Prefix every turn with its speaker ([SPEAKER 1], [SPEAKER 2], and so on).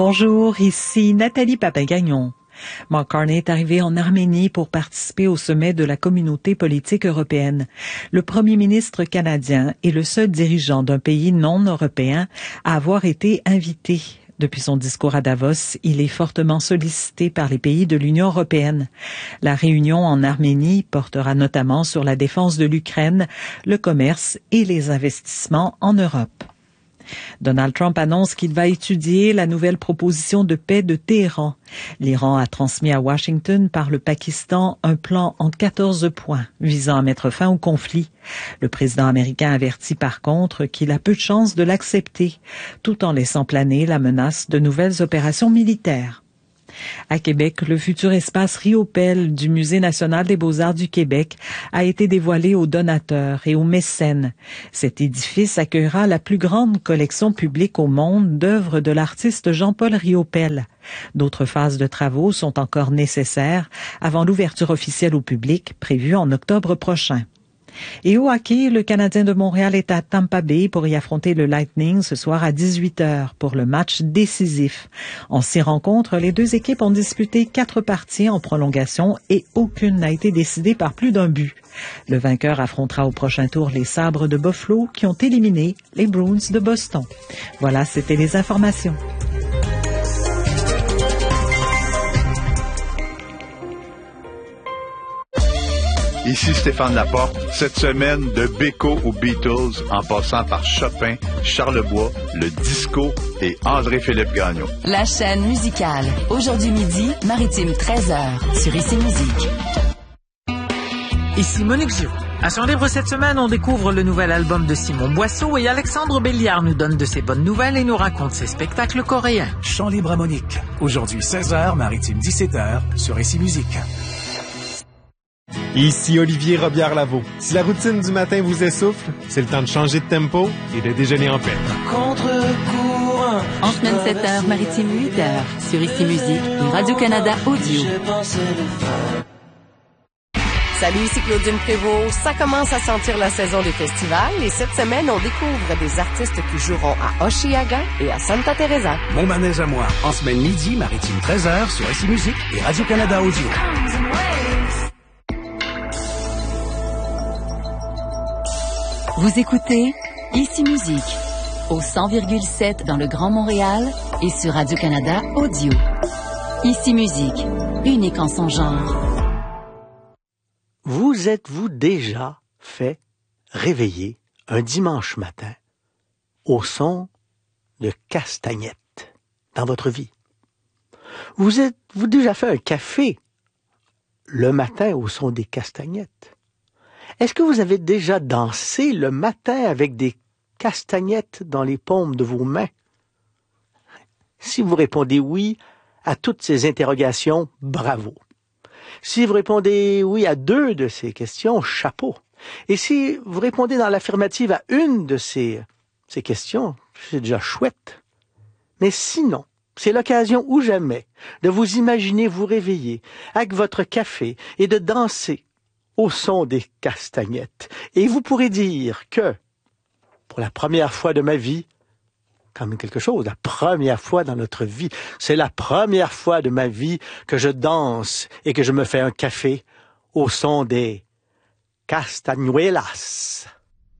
[SPEAKER 1] Bonjour, ici Nathalie Papagagnon. Mark Carney est arrivé en Arménie pour participer au sommet de la communauté politique européenne. Le premier ministre canadien est le seul dirigeant d'un pays non européen à avoir été invité. Depuis son discours à Davos, il est fortement sollicité par les pays de l'Union européenne. La réunion en Arménie portera notamment sur la défense de l'Ukraine, le commerce et les investissements en Europe. Donald Trump annonce qu'il va étudier la nouvelle proposition de paix de Téhéran. L'Iran a transmis à Washington par le Pakistan un plan en 14 points visant à mettre fin au conflit. Le président américain avertit par contre qu'il a peu de chances de l'accepter, tout en laissant planer la menace de nouvelles opérations militaires. À Québec, le futur espace Riopelle du Musée national des beaux-arts du Québec a été dévoilé aux donateurs et aux mécènes. Cet édifice accueillera la plus grande collection publique au monde d'œuvres de l'artiste Jean-Paul Riopelle. D'autres phases de travaux sont encore nécessaires avant l'ouverture officielle au public prévue en octobre prochain. Et au hockey, le Canadien de Montréal est à Tampa Bay pour y affronter le Lightning ce soir à 18h pour le match décisif. En 6 rencontres, les deux équipes ont disputé 4 parties en prolongation et aucune n'a été décidée par plus d'un but. Le vainqueur affrontera au prochain tour les Sabres de Buffalo qui ont éliminé les Bruins de Boston. Voilà, c'était les informations.
[SPEAKER 2] Ici Stéphane Laporte. Cette semaine, de Beko aux Beatles, en passant par Chopin, Charlebois, le disco et André-Philippe Gagnon.
[SPEAKER 3] La chaîne musicale. Aujourd'hui midi, Maritime 13h, sur Ici Musique.
[SPEAKER 4] Ici Monique Giroux. À Son Libre cette semaine, on découvre le nouvel album de Simon Boisseau et Alexandre Béliard nous donne de ses bonnes nouvelles et nous raconte ses spectacles coréens.
[SPEAKER 5] Chant libre à Monique. Aujourd'hui 16h, Maritime 17h, sur Ici Musique.
[SPEAKER 6] Ici Olivier Robillard-Lavaux. Si la routine du matin vous essouffle, c'est le temps de changer de tempo et de déjeuner en paix.
[SPEAKER 3] En semaine 7h, Maritime 8h, sur Ici Musique et Radio-Canada Audio.
[SPEAKER 7] Salut, ici Claudine Prévost. Ça commence à sentir la saison des festivals et cette semaine, on découvre des artistes qui joueront à Oshiaga et à Santa Teresa.
[SPEAKER 5] Mon manège à moi. En semaine midi, Maritime 13h, sur Ici Musique et Radio-Canada Audio.
[SPEAKER 3] Vous écoutez Ici Musique, au 100,7 dans le Grand Montréal et sur Radio-Canada Audio. Ici Musique, unique en son genre.
[SPEAKER 8] Vous êtes-vous déjà fait réveiller un dimanche matin au son de castagnettes dans votre vie? Vous êtes-vous déjà fait un café le matin au son des castagnettes? Est-ce que vous avez déjà dansé le matin avec des castagnettes dans les paumes de vos mains? Si vous répondez oui à toutes ces interrogations, bravo. Si vous répondez oui à 2 de ces questions, chapeau. Et si vous répondez dans l'affirmative à une de ces questions, c'est déjà chouette. Mais sinon, c'est l'occasion ou jamais de vous imaginer vous réveiller avec votre café et de danser au son des castagnettes. Et vous pourrez dire que, pour la première fois de ma vie, quand même quelque chose, la première fois dans notre vie, c'est la première fois de ma vie que je danse et que je me fais un café au son des castañuelas.